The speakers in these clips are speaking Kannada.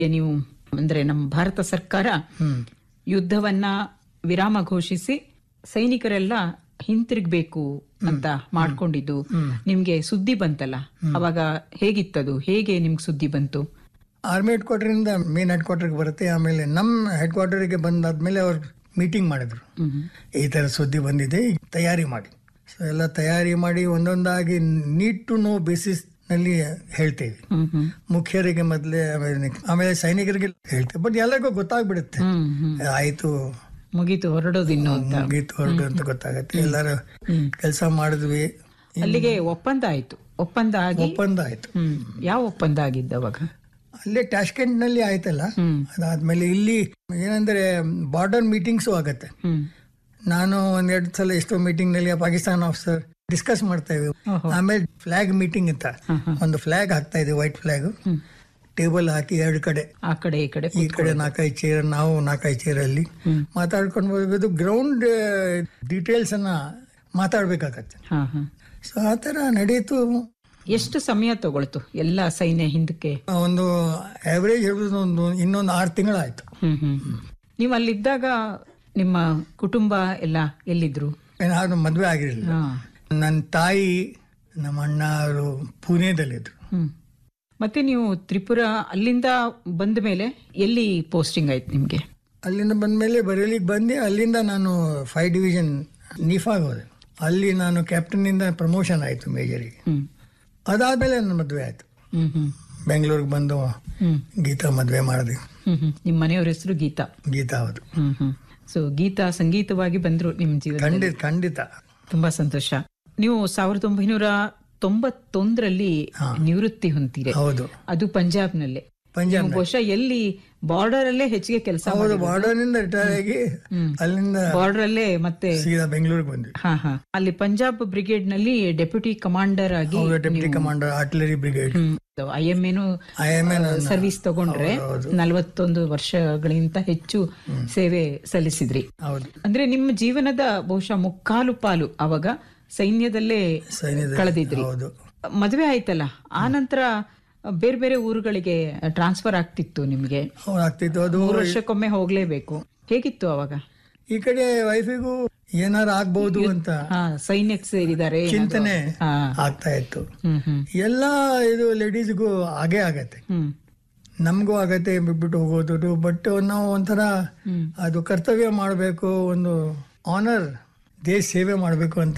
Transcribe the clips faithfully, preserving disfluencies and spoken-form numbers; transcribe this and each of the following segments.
ನೀವು ಅಂದ್ರೆ ನಮ್ಮ ಭಾರತ ಸರ್ಕಾರ ಯುದ್ಧವನ್ನ ವಿರಾಮ ಘೋಷಿಸಿ ಸೈನಿಕರೆಲ್ಲ ಹಿಂತಿರುಗಬೇಕು ಅಂತ ಮಾಡ್ಕೊಂಡಿದ್ದು ನಿಮ್ಗೆ ಸುದ್ದಿ ಬಂತಲ್ಲ, ಅವಾಗ ಹೇಗಿತ್ತದು? ಹೇಗೆ ನಿಮ್ಗೆ ಸುದ್ದಿ ಬಂತು? ಆರ್ಮಿ ಹೆಡ್ ಕ್ವಾರ್ಟರ್ ಇಂದ ಮೇನ್ ಹೆಡ್ ಕ್ವಾರ್ಟರ್ಗೆ ಬರುತ್ತೆ. ಆಮೇಲೆ ನಮ್ಮ ಹೆಡ್ ಕ್ವಾರ್ಟರ್ಗೆ ಬಂದಾದ್ಮೇಲೆ ಅವ್ರು ಮೀಟಿಂಗ್ ಮಾಡಿದ್ರು. ಈ ತರ ಸುದ್ದಿ ಬಂದಿದೆ, ತಯಾರಿ ಮಾಡಿ. ಸೊ ಎಲ್ಲ ತಯಾರಿ ಮಾಡಿ ಒಂದೊಂದಾಗಿ ನೀಡ್ ಟು ನೋ ಬೇಸಿಸ್ ನಲ್ಲಿ ಹೇಳ್ತೇವೆ. ಮುಖ್ಯರಿಗೆ ಮೊದಲೇ, ಆಮೇಲೆ ಸೈನಿಕರಿಗೆ ಹೇಳ್ತೇವೆ. ಬಟ್ ಎಲ್ಲರಿಗೂ ಗೊತ್ತಾಗ್ಬಿಡುತ್ತೆ, ಆಯ್ತು ಮುಗೀತು ಹೊರಡೋದು ಇನ್ನು ಅಂತ, ಮುಗೀತು ಹೊರಡು ಅಂತ ಗೊತ್ತಾಗತ್ತೆ. ಎಲ್ಲರೂ ಕೆಲಸ ಮಾಡಿದ್ವಿ. ಅಲ್ಲಿಗೆ ಒಪ್ಪಂದ ಆಯ್ತು. ಒಪ್ಪಂದ ಆಗಿ ಒಪ್ಪಂದ ಆಯ್ತು. ಯಾವ ಒಪ್ಪಂದ ಆಗಿದ್ದ ಅವಾಗ? ಅಲ್ಲೇ ಟ್ಯಾಷ್ಕೆಂಟ್ ನಲ್ಲಿ ಆಯ್ತಲ್ಲ. ಅದಾದ್ಮೇಲೆ ಇಲ್ಲಿ ಏನಂದ್ರೆ ಬಾರ್ಡರ್ ಮೀಟಿಂಗ್ಸು ಆಗತ್ತೆ. ನಾನು ಒಂದೆರಡು ಸಲ ಎಷ್ಟೋ ಮೀಟಿಂಗ್ ನಲ್ಲಿ ಪಾಕಿಸ್ತಾನ ಆಫೀಸರ್ ಡಿಸ್ಕಸ್ ಮಾಡ್ತಾ ಇದ್ವಿ. ಆಮೇಲೆ ಫ್ಲಾಗ್ ಮೀಟಿಂಗ್ ಅಂತ ಒಂದು ಫ್ಲಾಗ್ ಹಾಕ್ತಾ ಇದ್ವಿ, ವೈಟ್ ಫ್ಲಾಗ್. ಟೇಬಲ್ ಹಾಕಿ ಎರಡು ಕಡೆ, ಆ ಕಡೆ ಈ ಕಡೆ ಈ ಕಡೆ ನಾಲ್ಕೈದು ಚೇರ್, ನಾವು ನಾಲ್ಕೈದು ಚೇರ್ ಅಲ್ಲಿ ಮಾತಾಡ್ಕೊಂಡು ಹೋಗೋದು. ಗ್ರೌಂಡ್ ಡೀಟೇಲ್ಸ್ ಅನ್ನ ಮಾತಾಡ್ಬೇಕಾಗತ್ತೆ. ಸೊ ಆ ತರ ನಡೀತು. ಎಷ್ಟು ಸಮಯ ತಗೊಳ್ತು ಎಲ್ಲ ಸೈನ್ಯ ಹಿಂದಕ್ಕೆ? ಒಂದು ಆವರೇಜ್ ಹೇಳ್ಬೋದು ಒಂದು ಇನ್ನೊಂದು ಆರು ತಿಂಗಳಾಯ್ತು. ಹ್ಮ್ ಹ್ಮ್ ನೀವು ಅಲ್ಲಿದ್ದಾಗ ನಿಮ್ಮ ಕುಟುಂಬ ಎಲ್ಲ ಎಲ್ಲಿದ್ರು? ಏನಾದ್ರು ಮದ್ವೆ ಆಗಿರಲಿಲ್ಲ. ನನ್ನ ತಾಯಿ ನಮ್ಮ ಅಣ್ಣ ಅವರು ಪುಣೆದಲ್ಲಿದ್ರು. ಹ್ಮ್ ಮತ್ತೆ ನೀವು ತ್ರಿಪುರ ಅಲ್ಲಿಂದ ಬಂದ ಮೇಲೆ ಎಲ್ಲಿ ಪೋಸ್ಟಿಂಗ್ ಆಯ್ತು ನಿಮ್ಗೆ? ಅಲ್ಲಿಂದ ಬಂದ್ಮೇಲೆ ಬರೇಲಿಗೆ ಬಂದೆ. ಅಲ್ಲಿಂದ ನಾನು ಫೈವ್ ಡಿವಿಷನ್ ನಿಫಾಗ್ ಹೋದೆ. ಅಲ್ಲಿ ನಾನು ಕ್ಯಾಪ್ಟನ್ ಇಂದ ಪ್ರಮೋಷನ್ ಆಯ್ತು ಮೇಜರಿಗೆ. ಅದಾದ್ಮೇಲೆ ನನ್ನ ಮದ್ವೆ ಆಯ್ತು. ಬೆಂಗಳೂರಿಗೆ ಬಂದು ಗೀತಾ ಮದ್ವೆ ಮಾಡಿದೆ. ನಿಮ್ಮ ಮನೆಯವ್ರ ಹೆಸರು ಗೀತಾ? ಗೀತಾ, ಹೌದು. ಸೊ ಗೀತಾ ಸಂಗೀತವಾಗಿ ಬಂದ್ರು ನಿಮ್ ಜೀವನ? ಖಂಡಿತ ಖಂಡಿತ. ತುಂಬಾ ಸಂತೋಷ. ನೀವು ಸಾವಿರದ ಒಂಬೈನೂರ ತೊಂಬತ್ತೊಂದರಲ್ಲಿ ನಿವೃತ್ತಿ ಹೊಂದಿರಿ. ಹೌದು, ಅದು ಪಂಜಾಬ್ ನಲ್ಲೇ. ಪಂಜಾಬ್ ಬಹುಶಃ ಎಲ್ಲಿ ಬಾರ್ಡರ್ ಅಲ್ಲೇ ಹೆಚ್ಚಿಗೆ ಕೆಲಸ? ಹೌದು, ಬಾರ್ಡರ್ ನಿಂದ ರಿಟೈರ್ ಆಗಿ ಅಲ್ಲಿಂದ ಬಾರ್ಡರ್ ಅಲ್ಲೇ ಮತ್ತೆ ಸೀದಾ ಬೆಂಗಳೂರಿಗೆ ಬಂದ್ವಿ. ಹಾ ಹಾ ಅಲ್ಲಿ ಪಂಜಾಬ್ ಬ್ರಿಗೇಡ್ ನಲ್ಲಿ ಡೆಪ್ಯೂಟಿ ಕಮಾಂಡರ್ ಆಗಿ. Deputy commander artillery brigade. I M ಎನು ಸರ್ವಿಸ್ ತಗೊಂಡ್ರೆ ನಲವತ್ತೊಂದು ವರ್ಷಗಳಿಗಿಂತ ಹೆಚ್ಚು ಸೇವೆ ಸಲ್ಲಿಸಿದ್ರಿ. ಅಂದ್ರೆ ನಿಮ್ಮ ಜೀವನದ ಬಹುಶಃ ಮುಕ್ಕಾಲು ಪಾಲು ಅವಾಗ ಸೈನ್ಯದಲ್ಲೇ ಕಳೆದಿದ್ರಿ. ಮದುವೆ ಆಯ್ತಲ್ಲ, ಆ ನಂತರ ಬೇರೆ ಬೇರೆ ಊರುಗಳಿಗೆ ಟ್ರಾನ್ಸ್ಫರ್ ಆಗ್ತಿತ್ತು ನಿಮ್ಗೆ? ಆಗ್ತಿತ್ತು. ಅದು ಮೂರು ವರ್ಷಕ್ಕೊಮ್ಮೆ ಹೋಗ್ಲೇಬೇಕು. ಹೇಗಿತ್ತು ಅವಾಗ? ಈ ಕಡೆ ವೈಫಿಗೂ ಏನಾರ ಆಗ್ಬಹುದು ಅಂತ ಸೈನ್ಯಕ್ಕೆ ಸೇರಿದ್ದಾರೆ ಚಿಂತನೆ ಆಗ್ತಾ ಇತ್ತು. ಎಲ್ಲಾ ಇದು ಲೇಡೀಸ್ಗೂ ಹಾಗೇ ಆಗತ್ತೆ, ನಮಗೂ ಆಗತ್ತೆ ಬಿಟ್ಬಿಟ್ಟು ಹೋಗೋದು. ಬಟ್ ನಾವು ಒಂಥರ ಅದು ಕರ್ತವ್ಯ ಮಾಡಬೇಕು, ಒಂದು ಆನರ್, ದೇಶ ಸೇವೆ ಮಾಡಬೇಕು ಅಂತ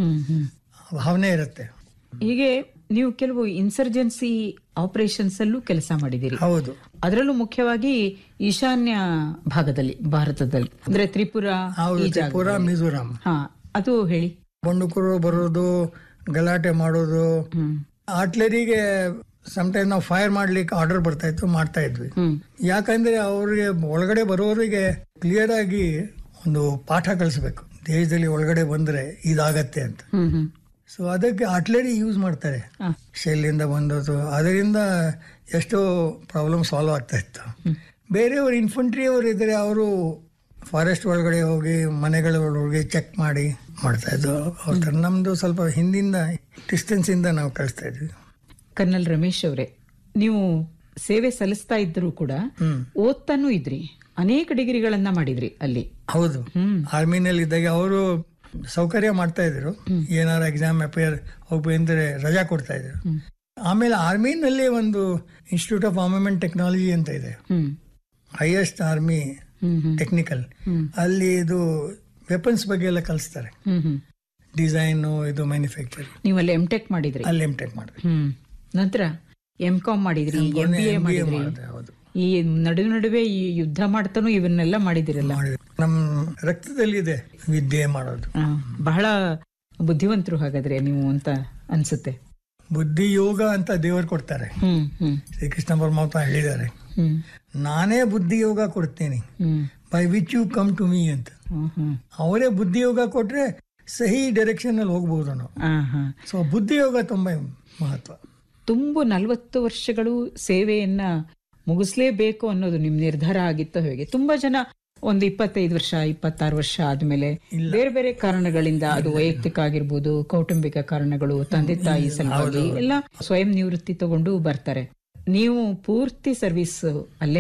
ಭಾವನೆ ಇರುತ್ತೆ. ಹೀಗೆ ನೀವು ಕೆಲವು ಇನ್ಸರ್ಜೆನ್ಸಿ ಆಪರೇಷನ್ಸ್ ಅಲ್ಲೂ ಕೆಲಸ ಮಾಡಿದಿರಿ. ಹೌದು, ಅದರಲ್ಲೂ ಮುಖ್ಯವಾಗಿ ಈಶಾನ್ಯ ಭಾಗದಲ್ಲಿ ಭಾರತದಲ್ಲಿ, ಅಂದ್ರೆ ತ್ರಿಪುರ, ತ್ರಿಪುರ, ಮಿಜೋರಾಂ. ಹಾ, ಅದು ಹೇಳಿ. ಬಂಡುಕರು ಬರೋದು, ಗಲಾಟೆ ಮಾಡೋದು. ಆರ್ಟಿಲರಿಗೆ ಸಮಟೈಮ್ ನಾವು ಫೈರ್ ಮಾಡ್ಲಿಕ್ಕೆ ಆರ್ಡರ್ ಬರ್ತಾ ಇತ್ತು, ಮಾಡ್ತಾ ಇದ್ವಿ. ಯಾಕಂದ್ರೆ ಅವ್ರಿಗೆ ಒಳಗಡೆ ಬರೋರಿಗೆ ಕ್ಲಿಯರ್ ಆಗಿ ಒಂದು ಪಾಠ ಕಲಿಸ್ಬೇಕು, ದೇಶದಲ್ಲಿ ಒಳಗಡೆ ಬಂದ್ರೆ ಇದಾಗತ್ತೆ ಅಂತ. ಸೊ ಅದಕ್ಕೆ ಆರ್ಟಿಲರಿ ಯೂಸ್ ಮಾಡ್ತಾರೆ. ಶೆಲ್ಲಿಂದ ಬಂದದ್ದು, ಅದರಿಂದ ಎಷ್ಟೋ ಪ್ರಾಬ್ಲಮ್ ಸಾಲ್ವ್ ಆಗ್ತಾ ಇತ್ತು. ಬೇರೆಯವರು ಇನ್ಫಂಟ್ರಿ ಅವರು ಇದ್ರೆ ಅವರು ಫಾರೆಸ್ಟ್ ಒಳಗಡೆ ಹೋಗಿ ಮನೆಗಳ ಒಳಗೆ ಚೆಕ್ ಮಾಡಿ ಮಾಡ್ತಾ ಇದ್ರು. ಅವ್ರ ನಮ್ದು ಸ್ವಲ್ಪ ಹಿಂದಿಂದ ಡಿಸ್ಟೆನ್ಸ್ ಇಂದ ನಾವು ಕಳಿಸ್ತಾ ಇದ್ವಿ. ಕರ್ನಲ್ ರಮೇಶ್ ಅವರೇ, ನೀವು ಸೇವೆ ಸಲ್ಲಿಸ್ತಾ ಇದ್ರು ಕೂಡ ಓದ್ತಾನೂ ಇದ್ರಿ, ಅನೇಕ ಡಿಗ್ರಿಗಳನ್ನ ಮಾಡಿದ್ರಿ ಅಲ್ಲಿ. ಹೌದು, ಆರ್ಮಿನಲ್ಲಿ ಇದ್ದಾಗ ಅವರು ಸೌಕರ್ಯ ಮಾಡ್ತಾ ಇದ್ರು. ಏನಾರ ಎಕ್ಸಾಮ್ ಅಪೇರ್ ಹೋಗ್ಬೇಕಂದ್ರೆ ರಜಾ ಕೊಡ್ತಾ ಇದ್ರು. ಆಮೇಲೆ ಆರ್ಮಿನಲ್ಲಿ ಒಂದು ಇನ್ಸ್ಟಿಟ್ಯೂಟ್ ಆಫ್ ಆರ್ಮಮೆಂಟ್ ಟೆಕ್ನಾಲಜಿ ಅಂತ ಇದೆ, ಹೈಯೆಸ್ಟ್ ಆರ್ಮಿ ಟೆಕ್ನಿಕಲ್. ಅಲ್ಲಿ ಇದು ವೆಪನ್ಸ್ ಬಗ್ಗೆ ಎಲ್ಲ ಕಲಿಸ್ತಾರೆ, ಡಿಸೈನ್, ಇದು ಮ್ಯಾನುಫ್ಯಾಕ್ಚರ್. ನೀವು ಅಲ್ಲಿ ಎಂ ಟೆಕ್ ಮಾಡಿದ್ರಿ? ಅಲ್ಲಿ ಎಂ ಟೆಕ್ ಮಾಡಿದ್ರಿ. ನಂತರ ಎಂ ಕಾಮ್ ಮಾಡಿದ್ರಿ, ಎಂ ಬಿ ಎ ಮಾಡಿದ್ರಿ. ಈ ನಡುವೆ ನಡುವೆ ಈ ಯುದ್ಧ ಮಾಡ್ತಾನು ಇವನ್ನೆಲ್ಲ ಮಾಡಿದಿರಲ್ಲ. ನಮ್ ರಕ್ತದಲ್ಲಿ ಇದೆ ವಿದ್ಯೆ ಮಾಡೋದು. ಬಹಳ ಬುದ್ಧಿವಂತರು ಹಾಗಾದ್ರೆ ನೀವು ಅಂತ ಅನ್ಸುತ್ತೆ. ಬುದ್ಧಿ ಯೋಗ ಅಂತ ದೇವರು ಕೊಡ್ತಾರೆ. ಶ್ರೀಕೃಷ್ಣ ಪರಮಾತ್ಮ ಹೇಳಿದ್ದಾರೆ, ನಾನೇ ಬುದ್ಧಿ ಯೋಗ ಕೊಡ್ತೇನೆ, by which you come to me ಅಂತ. ಅವರೇ ಬುದ್ಧಿ ಯೋಗ ಕೊಟ್ರೆ ಸಹಿ ಡೈರೆಕ್ಷನ್ ಅಲ್ಲಿ ಹೋಗ್ಬಹುದು ನಾವು. ಸೊ ಬುದ್ಧಿ ಯೋಗ ತುಂಬಾ ಮಹತ್ವ. ತುಂಬು ನಲ್ವತ್ತು ವರ್ಷಗಳು ಸೇವೆಯನ್ನ ಮುಗಿಸ್ಲೇಬೇಕು ಅನ್ನೋದು ನಿಮ್ ನಿರ್ಧಾರ ಆಗಿತ್ತ ಹೇಗೆ? ತುಂಬಾ ಜನ ಒಂದು ಇಪ್ಪತ್ತೈದು ವರ್ಷ, ಇಪ್ಪತ್ತಾರು ವರ್ಷ ಆದ್ಮೇಲೆ ಬೇರೆ ಬೇರೆ ಕಾರಣಗಳಿಂದ, ಅದು ವೈಯಕ್ತಿಕ ಆಗಿರ್ಬೋದು, ಕೌಟುಂಬಿಕ ಕಾರಣಗಳು, ತಂದೆ ತಾಯಿ ಸಲುವಾಗಿ ಎಲ್ಲ ಸ್ವಯಂ ನಿವೃತ್ತಿ ತಗೊಂಡು ಬರ್ತಾರೆ. ನೀವು ಪೂರ್ತಿ ಸರ್ವಿಸ್ ಅಲ್ಲೇ